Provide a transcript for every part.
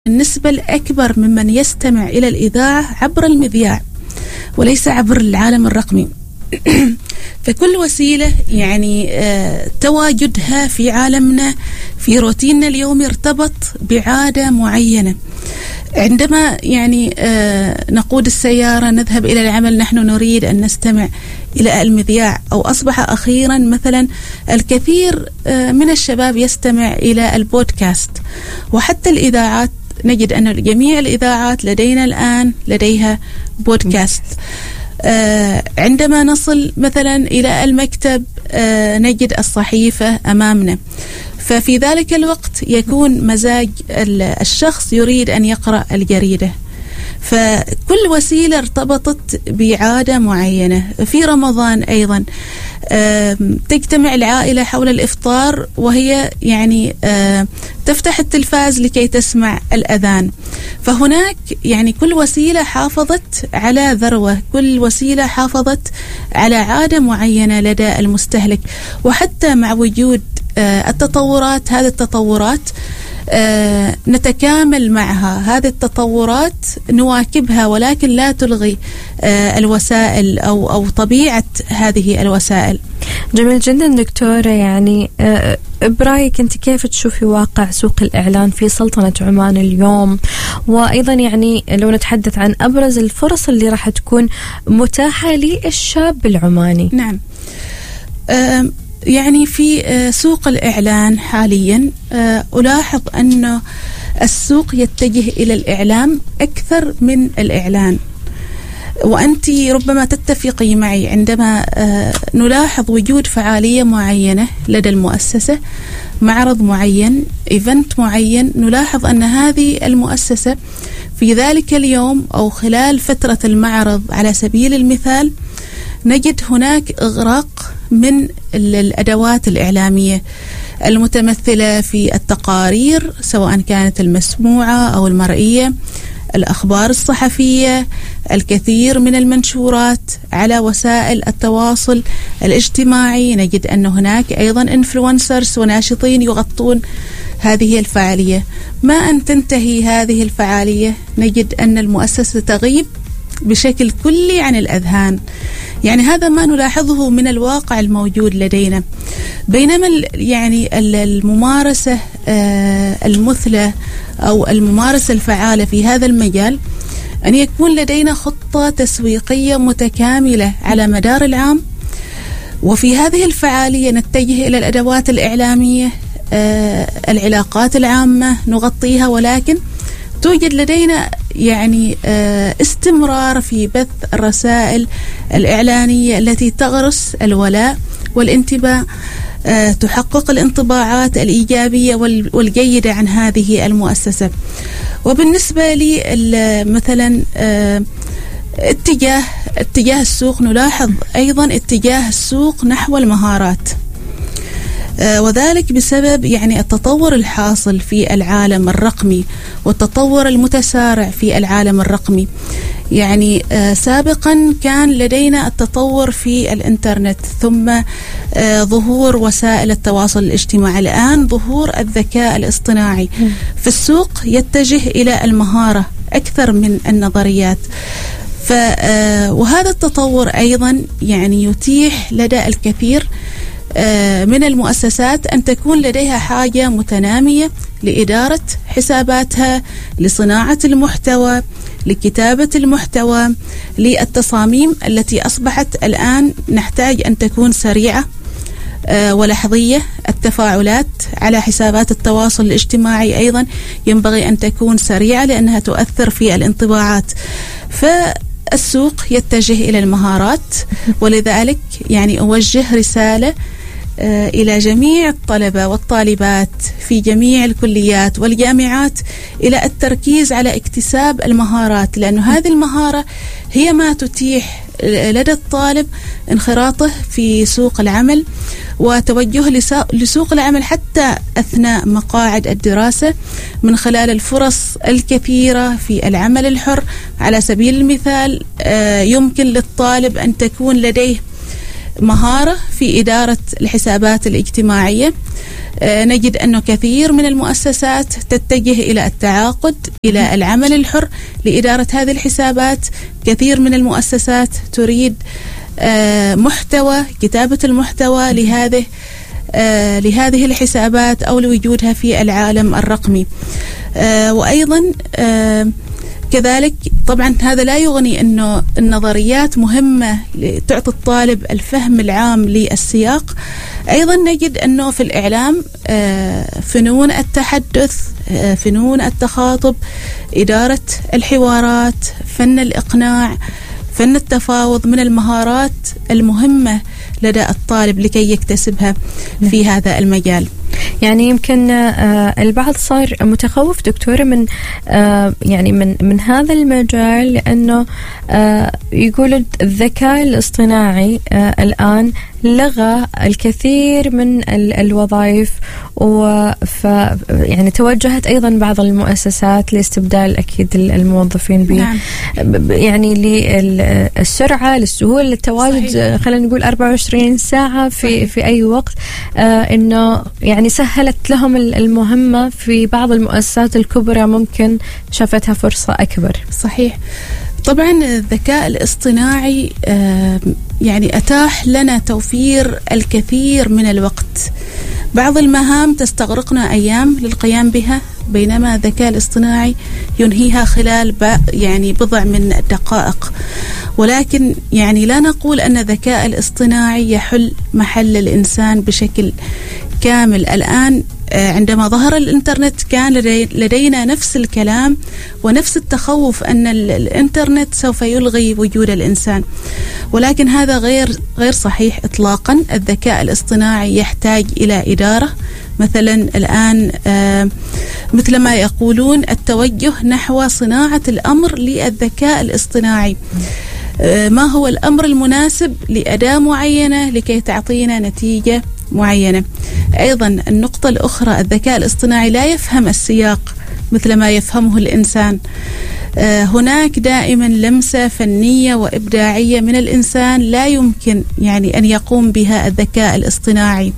النسبة الأكبر ممن يستمع إلى الإذاعة عبر المذياع وليس عبر العالم الرقمي. فكل وسيلة يعني تواجدها في عالمنا في روتيننا اليومي ارتبط بعادة معينة. عندما يعني نقود السيارة نذهب إلى العمل نحن نريد أن نستمع إلى المذياع، أو أصبح أخيرا مثلا الكثير من الشباب يستمع إلى البودكاست. وحتى الإذاعات نجد أن جميع الإذاعات لدينا الآن لديها بودكاست. عندما نصل مثلا إلى المكتب نجد الصحيفة أمامنا، ففي ذلك الوقت يكون مزاج الشخص يريد أن يقرأ الجريدة. فكل وسيلة ارتبطت بعادة معينة. في رمضان أيضا تجتمع العائلة حول الإفطار وهي يعني تفتح التلفاز لكي تسمع الأذان. فهناك يعني كل وسيلة حافظت على ذروة، كل وسيلة حافظت على عادة معينة لدى المستهلك. وحتى مع وجود التطورات، هذه التطورات نتكامل معها، هذه التطورات نواكبها، ولكن لا تلغي الوسائل أو طبيعة هذه الوسائل. جميل جدا دكتورة. يعني برأيك أنت كيف تشوفي واقع سوق الإعلان في سلطنة عمان اليوم؟ وأيضا يعني لو نتحدث عن أبرز الفرص اللي راح تكون متاحة للشاب العماني. نعم، يعني في سوق الإعلان حاليا ألاحظ أن السوق يتجه إلى الإعلام أكثر من الإعلان. وأنت ربما تتفقي معي عندما نلاحظ وجود فعالية معينة لدى المؤسسة، معرض معين، إيفنت معين، نلاحظ أن هذه المؤسسة في ذلك اليوم أو خلال فترة المعرض على سبيل المثال نجد هناك إغراق من الأدوات الإعلامية المتمثلة في التقارير سواء كانت المسموعة أو المرئية، الأخبار الصحفية، الكثير من المنشورات على وسائل التواصل الاجتماعي. نجد أن هناك أيضا إنفلونسرز وناشطين يغطون هذه الفعالية. ما أن تنتهي هذه الفعالية نجد أن المؤسسة تغيب بشكل كلي عن الأذهان. يعني هذا ما نلاحظه من الواقع الموجود لدينا. بينما يعني الممارسة المثلى أو الممارسة الفعالة في هذا المجال أن يكون لدينا خطة تسويقية متكاملة على مدار العام، وفي هذه الفعالية نتجه إلى الأدوات الإعلامية، العلاقات العامة نغطيها، ولكن توجد لدينا يعني استمرار في بث الرسائل الإعلانية التي تغرس الولاء والانتباه، تحقق الانطباعات الإيجابية والجيدة عن هذه المؤسسة. وبالنسبة لي مثلا اتجاه السوق، نلاحظ أيضا اتجاه السوق نحو المهارات، وذلك بسبب يعني التطور الحاصل في العالم الرقمي والتطور المتسارع في العالم الرقمي. يعني سابقا كان لدينا التطور في الإنترنت، ثم ظهور وسائل التواصل الاجتماعي، الآن ظهور الذكاء الاصطناعي. في السوق يتجه إلى المهارة أكثر من النظريات. وهذا التطور أيضا يعني يتيح لدى الكثير من المؤسسات أن تكون لديها حاجة متنامية لإدارة حساباتها، لصناعة المحتوى، لكتابة المحتوى، للتصاميم التي أصبحت الآن نحتاج أن تكون سريعة ولحظية. التفاعلات على حسابات التواصل الاجتماعي أيضا ينبغي أن تكون سريعة لأنها تؤثر في الانطباعات. فالسوق يتجه إلى المهارات، ولذلك يعني أوجه رسالة إلى جميع الطلبة والطالبات في جميع الكليات والجامعات إلى التركيز على اكتساب المهارات، لأن هذه المهارة هي ما تتيح لدى الطالب انخراطه في سوق العمل وتوجه لسوق العمل حتى أثناء مقاعد الدراسة من خلال الفرص الكثيرة في العمل الحر. على سبيل المثال يمكن للطالب أن تكون لديه مهارة في إدارة الحسابات الاجتماعية، نجد أنه كثير من المؤسسات تتجه إلى التعاقد، إلى العمل الحر لإدارة هذه الحسابات. كثير من المؤسسات تريد محتوى، كتابة المحتوى لهذه الحسابات أو لوجودها في العالم الرقمي. وأيضا كذلك طبعا هذا لا يغني أنه النظريات مهمة تعطي الطالب الفهم العام للسياق. أيضا نجد أنه في الإعلام فنون التحدث، فنون التخاطب، إدارة الحوارات، فن الإقناع، فن التفاوض من المهارات المهمة لدى الطالب لكي يكتسبها في هذا المجال. يعني يمكن البعض صار متخوف دكتورة من يعني من هذا المجال، لأنه يقول الذكاء الاصطناعي الآن لغى الكثير من الوظائف، يعني توجهت أيضا بعض المؤسسات لاستبدال أكيد الموظفين نعم. يعني للسرعة، للسهولة، للتواجد، خلينا نقول 24 ساعة في أي وقت، إنه يعني سهلت لهم المهمة. في بعض المؤسسات الكبرى ممكن شافتها فرصة أكبر. صحيح. طبعا الذكاء الاصطناعي يعني أتاح لنا توفير الكثير من الوقت. بعض المهام تستغرقنا أيام للقيام بها، بينما الذكاء الاصطناعي ينهيها خلال يعني بضع من الدقائق. ولكن يعني لا نقول أن الذكاء الاصطناعي يحل محل الإنسان بشكل كامل. الآن عندما ظهر الإنترنت كان لدينا نفس الكلام ونفس التخوف أن الإنترنت سوف يلغي وجود الإنسان، ولكن هذا غير صحيح إطلاقا. الذكاء الاصطناعي يحتاج إلى إدارة. مثلا الآن مثل ما يقولون التوجه نحو صناعة الأمر للذكاء الاصطناعي. ما هو الأمر المناسب لأداة معينة لكي تعطينا نتيجة معينة. أيضا النقطة الأخرى، الذكاء الاصطناعي لا يفهم السياق مثل ما يفهمه الإنسان. هناك دائما لمسة فنية وإبداعية من الإنسان لا يمكن يعني أن يقوم بها الذكاء الاصطناعي.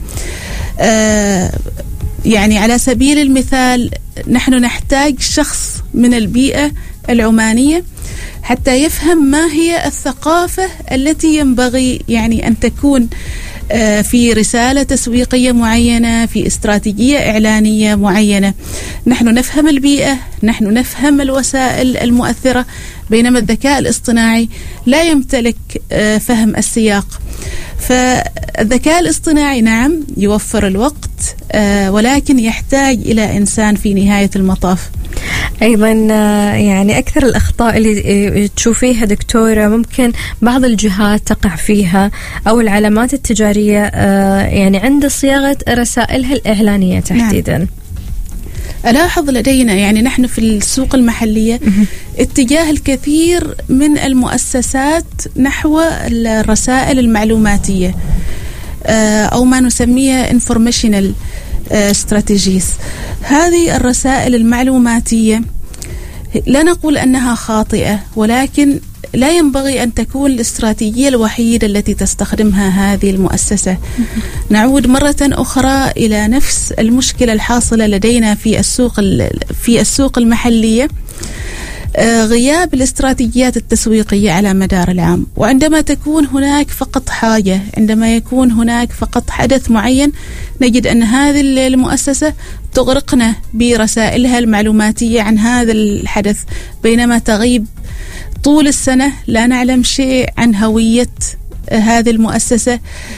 يعني على سبيل المثال نحن نحتاج شخص من البيئة العمانية حتى يفهم ما هي الثقافة التي ينبغي يعني أن تكون في رسالة تسويقية معينة، في استراتيجية إعلانية معينة. نحن نفهم البيئة، نحن نفهم الوسائل المؤثرة، بينما الذكاء الاصطناعي لا يمتلك فهم السياق. فالذكاء الاصطناعي نعم يوفر الوقت، ولكن يحتاج إلى إنسان في نهاية المطاف. أيضا يعني أكثر الأخطاء اللي تشوفيها دكتورة ممكن بعض الجهات تقع فيها أو العلامات التجارية يعني عند صياغة رسائلها الإعلانية تحديدا. نعم. ألاحظ لدينا يعني نحن في السوق المحلية اتجاه الكثير من المؤسسات نحو الرسائل المعلوماتية أو ما نسميها informational strategies. هذه الرسائل المعلوماتية لا نقول أنها خاطئة، ولكن لا ينبغي أن تكون الاستراتيجية الوحيدة التي تستخدمها هذه المؤسسة. نعود مرة أخرى إلى نفس المشكلة الحاصلة لدينا في السوق المحلية، غياب الاستراتيجيات التسويقية على مدار العام. وعندما تكون هناك فقط حاجة، عندما يكون هناك فقط حدث معين، نجد أن هذه المؤسسة تغرقنا برسائلها المعلوماتية عن هذا الحدث، بينما تغيب طول السنة لا نعلم شيء عن هوية هذه المؤسسة.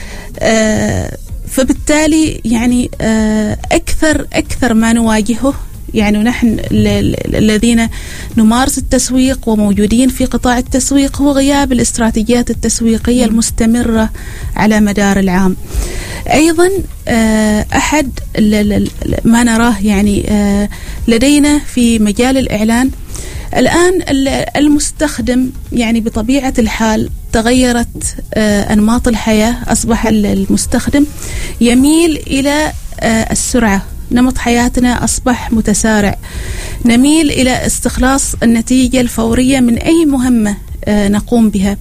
فبالتالي يعني أكثر ما نواجهه يعني نحن الذين نمارس التسويق وموجودين في قطاع التسويق هو غياب الاستراتيجيات التسويقية المستمرة على مدار العام. أيضا أحد ما نراه يعني لدينا في مجال الإعلان الآن المستخدم يعني بطبيعة الحال تغيرت أنماط الحياة. أصبح المستخدم يميل إلى السرعة، نمط حياتنا أصبح متسارع، نميل إلى استخلاص النتيجة الفورية من أي مهمة نقوم بها.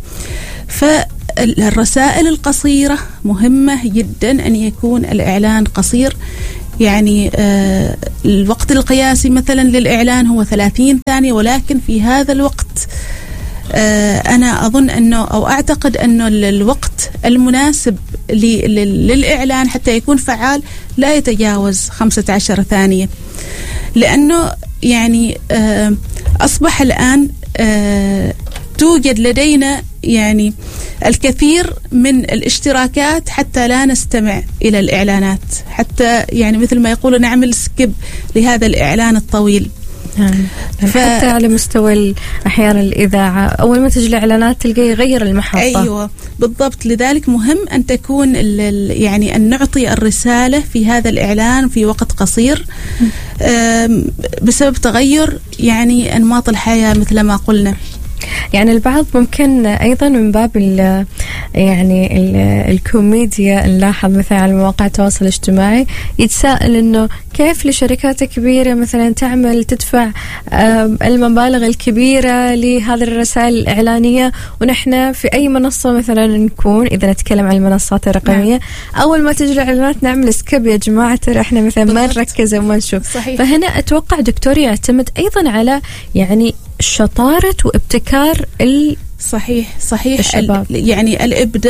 فالرسائل القصيرة مهمة جدا، أن يكون الإعلان قصير، يعني الوقت القياسي مثلا للإعلان هو 30 ثانية، ولكن في هذا الوقت أنا أظن أنه أو أعتقد أنه الوقت المناسب للإعلان حتى يكون فعال لا يتجاوز 15 ثانية، لأنه يعني أصبح الآن توجد لدينا يعني الكثير من الاشتراكات حتى لا نستمع إلى الإعلانات، حتى يعني مثل ما يقولوا نعمل سكيب لهذا الإعلان الطويل. حتى على مستوى أحيانا الإذاعة أول ما تجي الإعلانات تلقى يغير المحطة. أيوة بالضبط، لذلك مهم أن تكون يعني أن نعطي الرسالة في هذا الإعلان في وقت قصير بسبب تغير يعني أنماط الحياة مثل ما قلنا. يعني البعض ممكن أيضا من باب يعني الكوميديا نلاحظ مثلا على مواقع التواصل الاجتماعي يتساءل إنه كيف لشركات كبيرة مثلا تدفع المبالغ الكبيرة لهذه الرسائل الإعلانية، ونحن في أي منصة مثلا نكون، إذا نتكلم عن المنصات الرقمية أول ما تجي الإعلانات نعمل سكيب يا جماعة، ترى إحنا مثلا ما نركز وما نشوف. صحيح. فهنا أتوقع دكتور يعتمد أيضا على يعني شطارة وابتكار صحيح الشباب. يعني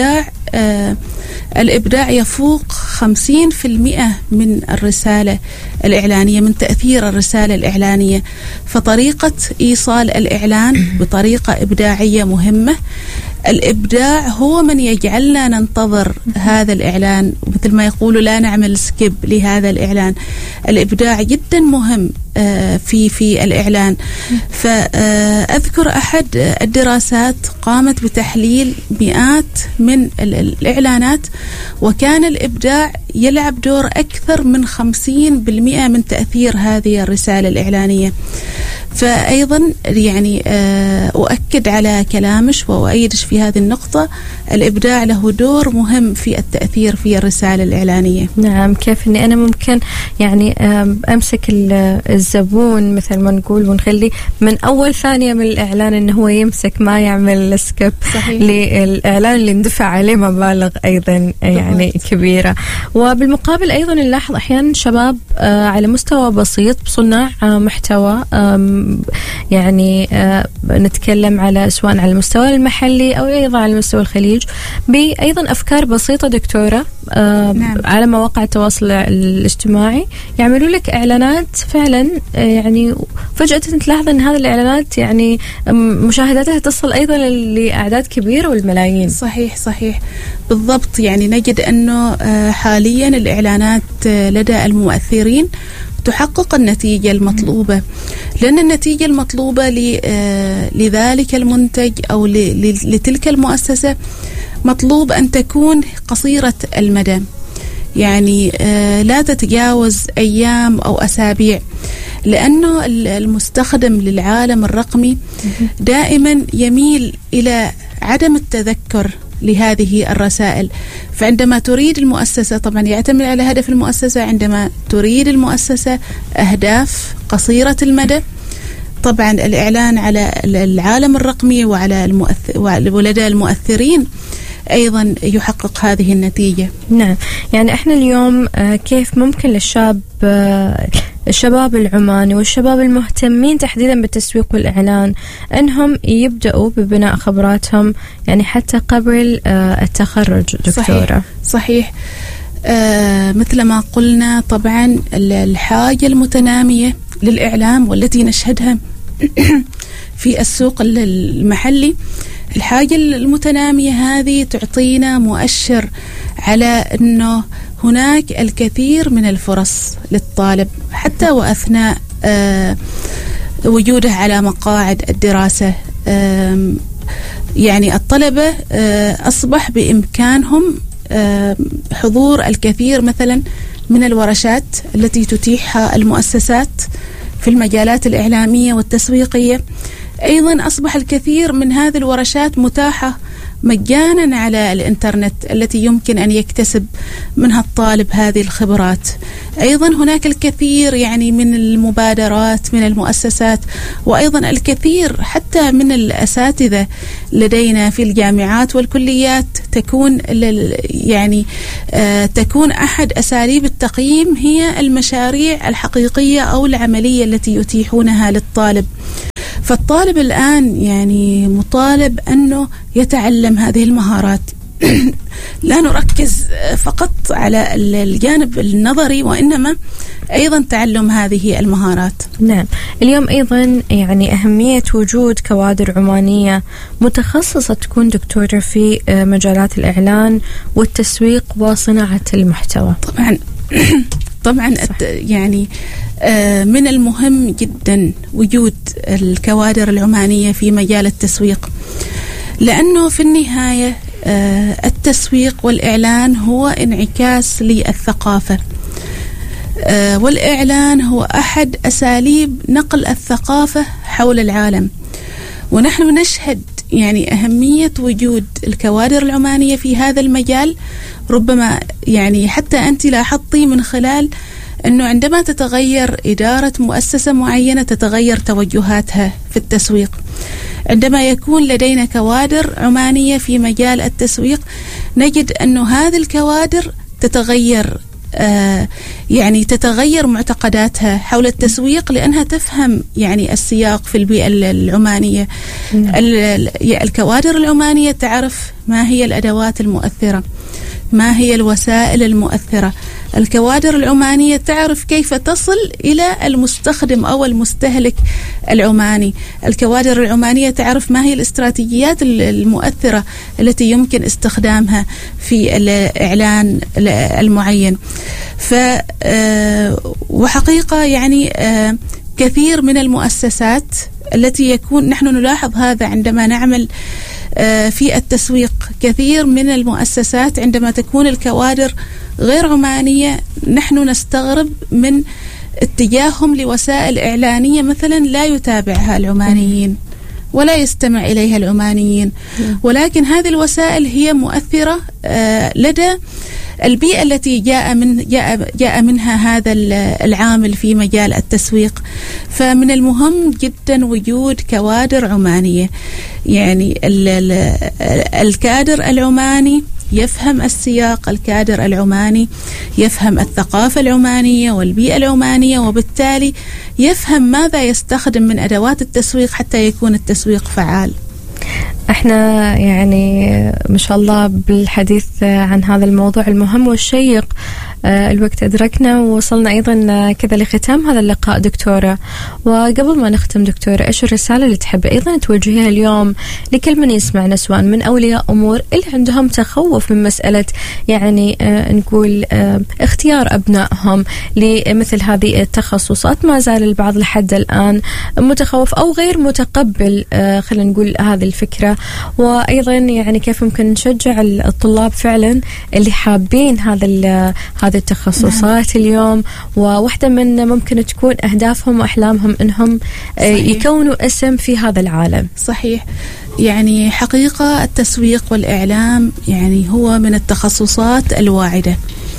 الإبداع يفوق 50% من الرسالة الإعلانية، من تأثير الرسالة الإعلانية. فطريقة إيصال الإعلان بطريقة إبداعية مهمة. الإبداع هو من يجعلنا ننتظر هذا الإعلان، مثل ما يقولوا لا نعمل سكيب لهذا الإعلان. الإبداع جدا مهم في الإعلان. فأذكر أحد الدراسات قامت بتحليل مئات من الإعلانات، وكان الإبداع يلعب دور أكثر من 50% من تأثير هذه الرسالة الإعلانية. فأيضا يعني أؤكد على كلامش وأؤيدش في هذه النقطة، الإبداع له دور مهم في التأثير في الرسالة الإعلانية. نعم، كيف أني أنا ممكن يعني أمسك الزبون مثل ما نقول ونخلي من أول ثانية من الإعلان أنه هو يمسك ما يعمل سكيب للإعلان اللي ندفع عليه مبالغ أيضا يعني كبيرة. وبالمقابل أيضا نلاحظ أحيانا شباب على مستوى بسيط بصناع محتوى، يعني نتكلم على سواء على المستوى المحلي أو أيضا على مستوى الخليج، بأيضا أفكار بسيطة دكتورة نعم. على مواقع التواصل الاجتماعي يعملوا لك إعلانات فعلا يعني فجأة تلاحظ أن هذه الإعلانات يعني مشاهداتها تصل أيضا لأعداد كبيرة والملايين. صحيح بالضبط. يعني نجد أنه حاليا الإعلانات لدى المؤثرين تحقق النتيجة المطلوبة، لأن النتيجة المطلوبة لذلك المنتج أو لتلك المؤسسة مطلوب أن تكون قصيرة المدى، يعني لا تتجاوز أيام أو أسابيع، لأنه المستخدم للعالم الرقمي دائما يميل إلى عدم التذكر لهذه الرسائل. فعندما تريد المؤسسة، طبعا يعتمد على هدف المؤسسة، عندما تريد المؤسسة أهداف قصيرة المدى، طبعا الإعلان على العالم الرقمي ولدى المؤثرين أيضا يحقق هذه النتيجة. نعم، يعني احنا اليوم كيف ممكن للشباب الشباب العماني والشباب المهتمين تحديدا بالتسويق والإعلان أنهم يبدأوا ببناء خبراتهم يعني حتى قبل التخرج دكتورة؟ صحيح. مثل ما قلنا طبعا الحاجة المتنامية للإعلام والتي نشهدها في السوق المحلي، الحاجة المتنامية هذه تعطينا مؤشر على أنه هناك الكثير من الفرص للطالب حتى وأثناء وجوده على مقاعد الدراسة. يعني الطلبة أصبح بإمكانهم حضور الكثير مثلا من الورشات التي تتيحها المؤسسات في المجالات الإعلامية والتسويقية. أيضا أصبح الكثير من هذه الورشات متاحة مجانا على الإنترنت التي يمكن أن يكتسب منها الطالب هذه الخبرات. أيضا هناك الكثير يعني من المبادرات من المؤسسات، وأيضا الكثير حتى من الأساتذة لدينا في الجامعات والكليات تكون يعني تكون أحد أساليب التقييم هي المشاريع الحقيقية أو العملية التي يتيحونها للطالب. فالطالب الآن يعني مطالب أنه يتعلم هذه المهارات. لا نركز فقط على الجانب النظري، وإنما أيضا تعلم هذه المهارات. نعم، اليوم أيضا يعني أهمية وجود كوادر عمانية متخصصة تكون دكتورة في مجالات الإعلان والتسويق وصناعة المحتوى. طبعا يعني من المهم جدا وجود الكوادر العمانية في مجال التسويق، لأنه في النهاية التسويق والإعلان هو انعكاس للثقافة، والإعلان هو أحد أساليب نقل الثقافة حول العالم. ونحن نشهد يعني أهمية وجود الكوادر العمانية في هذا المجال. ربما يعني حتى أنت لاحظتي من خلال أنه عندما تتغير إدارة مؤسسة معينة تتغير توجهاتها في التسويق. عندما يكون لدينا كوادر عمانية في مجال التسويق نجد أنه هذه الكوادر تتغير، يعني تتغير معتقداتها حول التسويق، لأنها تفهم يعني السياق في البيئة العمانية. الكوادر العمانية تعرف ما هي الأدوات المؤثرة، ما هي الوسائل المؤثرة. الكوادر العمانية تعرف كيف تصل إلى المستخدم أو المستهلك العماني. الكوادر العمانية تعرف ما هي الاستراتيجيات المؤثرة التي يمكن استخدامها في الإعلان المعين. وحقيقة يعني كثير من المؤسسات التي يكون نحن نلاحظ هذا عندما نعمل في التسويق. كثير من المؤسسات عندما تكون الكوادر غير عمانية نحن نستغرب من اتجاههم لوسائل إعلانية مثلا لا يتابعها العمانيين ولا يستمع إليها العمانيين، ولكن هذه الوسائل هي مؤثرة لدى البيئة التي جاء منها هذا العامل في مجال التسويق. فمن المهم جدا وجود كوادر عمانية. يعني الكادر العماني يفهم السياق، الكادر العماني يفهم الثقافة العمانية والبيئة العمانية، وبالتالي يفهم ماذا يستخدم من أدوات التسويق حتى يكون التسويق فعال. احنا يعني ما شاء الله بالحديث عن هذا الموضوع المهم والشيق الوقت أدركنا، ووصلنا أيضا كذا لختام هذا اللقاء دكتورة. وقبل ما نختم دكتورة، إيش الرسالة اللي تحب أيضا توجهيها اليوم لكل من يسمعنا، سواء من أولياء أمور اللي عندهم تخوف من مسألة يعني نقول اختيار أبنائهم لمثل هذه التخصصات؟ ما زال البعض لحد الآن متخوف أو غير متقبل خلينا نقول هذه الفكرة. وأيضا يعني كيف ممكن نشجع الطلاب فعلا اللي حابين هذه التخصصات اليوم، وواحدة من ممكن تكون أهدافهم وأحلامهم أنهم يكونوا اسم في هذا العالم. صحيح. يعني حقيقة التسويق والإعلام يعني هو من التخصصات الواعدة،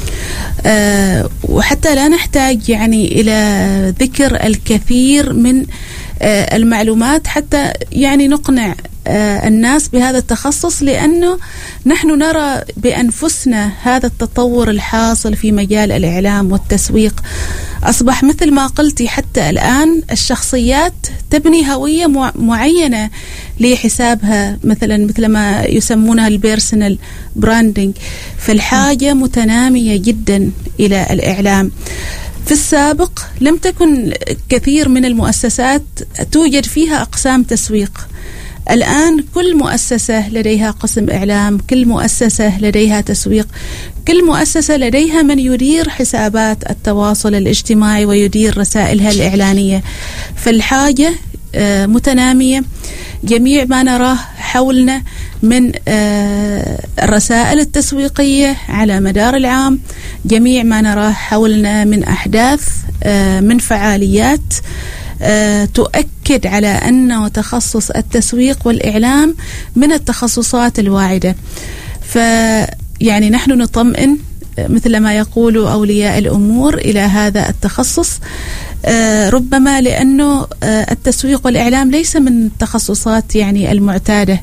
وحتى لا نحتاج يعني إلى ذكر الكثير من المعلومات حتى يعني نقنع الناس بهذا التخصص، لأنه نحن نرى بأنفسنا هذا التطور الحاصل في مجال الإعلام والتسويق. أصبح مثل ما قلتي حتى الآن الشخصيات تبني هوية معينة لحسابها، مثل ما يسمونها البيرسونال براندنج. فالحاجة متنامية جدا إلى الإعلام. في السابق لم تكن كثير من المؤسسات توجد فيها أقسام تسويق. الآن كل مؤسسة لديها قسم إعلام، كل مؤسسة لديها تسويق، كل مؤسسة لديها من يدير حسابات التواصل الاجتماعي ويدير رسائلها الإعلانية. فالحاجة متنامية. جميع ما نراه حولنا من الرسائل التسويقية على مدار العام، جميع ما نراه حولنا من أحداث، من فعاليات تؤكد أؤكد على أنه تخصص التسويق والإعلام من التخصصات الواعدة. فيعني نحن نطمئن مثل ما يقول أولياء الأمور إلى هذا التخصص، ربما لأنه التسويق والإعلام ليس من التخصصات يعني المعتادة،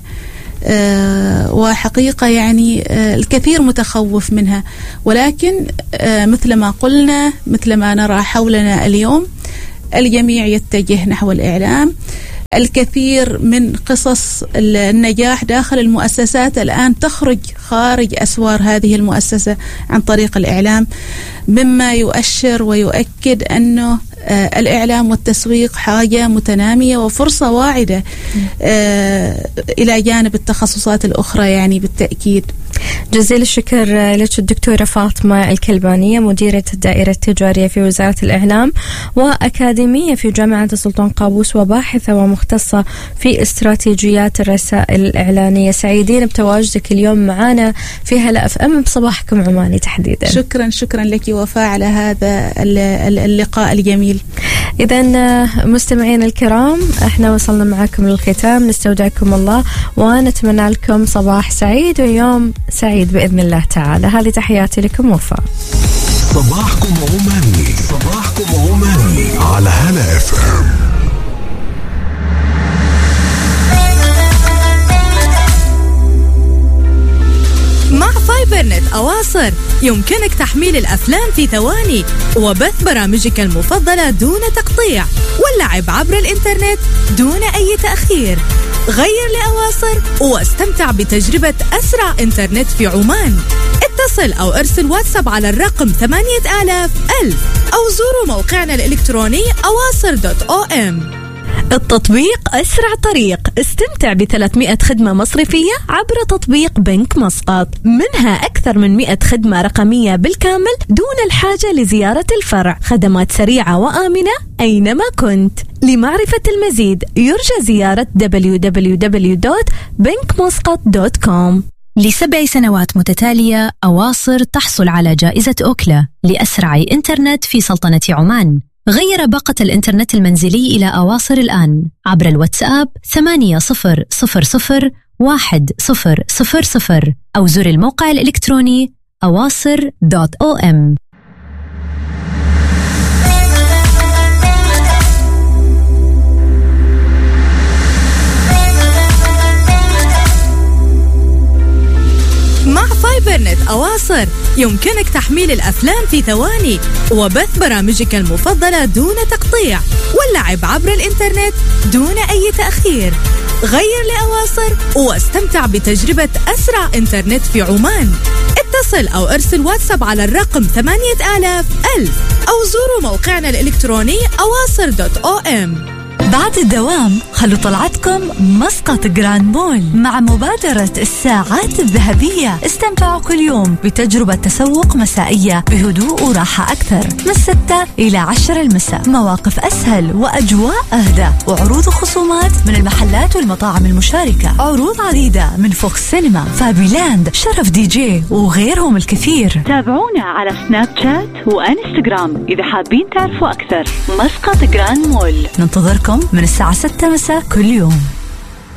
وحقيقة يعني الكثير متخوف منها، ولكن مثل ما قلنا، مثل ما نرى حولنا اليوم، الجميع يتجه نحو الإعلام. الكثير من قصص النجاح داخل المؤسسات الآن تخرج خارج أسوار هذه المؤسسة عن طريق الإعلام، مما يؤشر ويؤكد أنه الإعلام والتسويق حاجة متنامية وفرصة واعدة إلى جانب التخصصات الأخرى يعني بالتأكيد. جزيل الشكر لك الدكتورة فاطمة الكلبانية، مديرة الدائرة التجارية في وزارة الإعلام وأكاديمية في جامعة السلطان قابوس، وباحثة ومختصة في استراتيجيات الرسائل الإعلانية. سعيدين بتواجدك اليوم معنا في هلا اف ام بصباحكم عماني تحديدا. شكرا لك وفاء على هذا اللقاء الجميل. إذا مستمعين الكرام، احنا وصلنا معكم للختام، نستودعكم الله ونتمنى لكم صباح سعيد ويوم سعيد بإذن الله تعالى. هذه تحياتي لكم وفاء. صباحكم عماني على هلا اف ام. مع فايبرنت أواصر يمكنك تحميل الأفلام في ثواني وبث برامجك المفضلة دون تقطيع، واللعب عبر الإنترنت دون أي تأخير. غير لأواصر واستمتع بتجربة أسرع إنترنت في عمان. اتصل أو ارسل واتساب على الرقم 8000 أو زوروا موقعنا الإلكتروني awasr.om. التطبيق أسرع طريق. استمتع ب300 خدمة مصرفية عبر تطبيق بنك مسقط، منها أكثر من 100 خدمة رقمية بالكامل دون الحاجة لزيارة الفرع. خدمات سريعة وآمنة أينما كنت. لمعرفة المزيد يرجى زيارة www.bankmuscat.com. ل7 سنوات متتالية أواصر تحصل على جائزة أوكلا لأسرع إنترنت في سلطنة عمان. غير باقة الإنترنت المنزلي إلى أواصر الآن عبر الواتساب 8000 1000 أو زر الموقع الإلكتروني awasr.om. مع فايبرنت أواصر يمكنك تحميل الأفلام في ثواني وبث برامجك المفضلة دون تقطيع، واللعب عبر الإنترنت دون أي تأخير. غير لأواصر واستمتع بتجربة أسرع إنترنت في عمان. اتصل أو ارسل واتساب على الرقم 8000 أو زوروا موقعنا الإلكتروني awasr.om. بعد الدوام خلوا طلعتكم مسقط جراند مول مع مبادرة الساعات الذهبية. استمتعوا كل يوم بتجربة تسوق مسائية بهدوء وراحة أكثر من 6 إلى 10 المساء. مواقف أسهل وأجواء أهدى وعروض وخصومات من المحلات والمطاعم المشاركة. عروض عديدة من فوكس سينما، فابيلاند، شرف دي جي وغيرهم الكثير. تابعونا على سناب شات وانستغرام إذا حابين تعرفوا أكثر. مسقط جراند مول، ننتظركم من الساعة 6 مساء كل يوم.